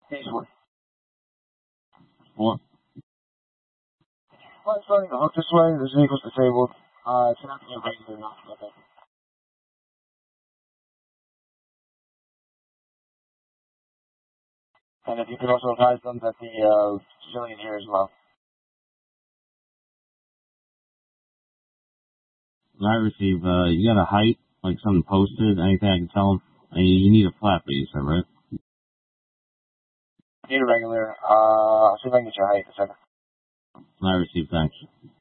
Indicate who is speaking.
Speaker 1: Easily.
Speaker 2: What?
Speaker 1: Well, I'm starting to hook this way. This vehicle's disabled. It's not to get regular enough. Okay. And if you could also advise them that the civilian here as well.
Speaker 2: I receive, you got a height, like something posted, anything I can tell them? And you need a flat base, you said, right?
Speaker 1: Need a regular. I'll see if I can get your height in a second.
Speaker 2: I receive, thanks.